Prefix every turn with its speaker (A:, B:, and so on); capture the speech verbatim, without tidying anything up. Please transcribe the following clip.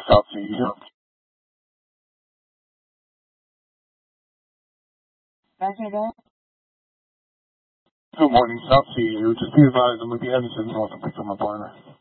A: South C E U.
B: Roger that.
A: Good morning, South C E U. Just be advised I'm with the Edison north of Pickham Apartment.